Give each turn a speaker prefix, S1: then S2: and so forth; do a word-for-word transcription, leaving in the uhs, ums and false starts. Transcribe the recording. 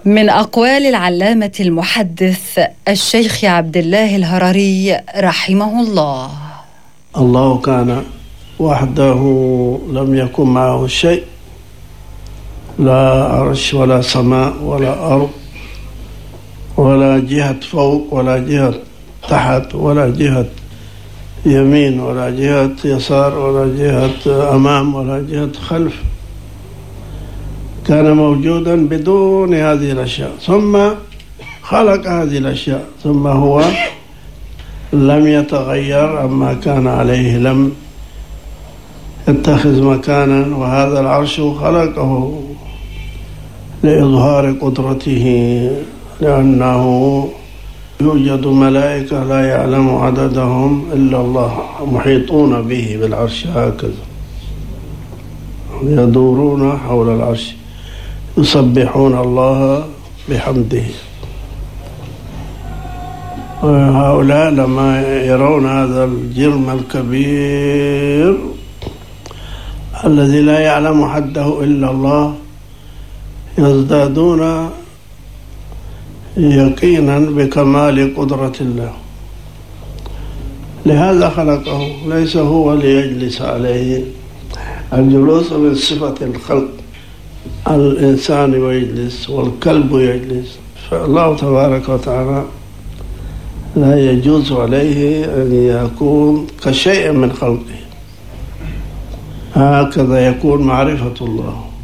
S1: من أقوال العلامة المحدث الشيخ عبد الله الهرري رحمه الله:
S2: الله كان وحده لم يكن معه شيء، لا عرش ولا سماء ولا أرض ولا جهة فوق ولا جهة تحت ولا جهة يمين ولا جهة يسار ولا جهة أمام ولا جهة خلف. كان موجودا بدون هذه الأشياء، ثم خلق هذه الأشياء، ثم هو لم يتغير عما كان عليه، لم يتخذ مكانا. وهذا العرش خلقه لإظهار قدرته، لأنه يوجد ملائكة لا يعلم عددهم إلا الله، محيطون به بالعرش هكذا، يدورون حول العرش يسبحون الله بحمده. وهؤلاء لما يرون هذا الجرم الكبير الذي لا يعلم حده إلا الله يزدادون يقينا بكمال قدرة الله. لهذا خلقه، ليس هو ليجلس عليه. الجلوس من صفة الخلق، الإنسان يجلس والكلب يجلس، فالله تبارك وتعالى لا يجوز عليه أن يكون كشيء من خلقه. هكذا يكون معرفة الله.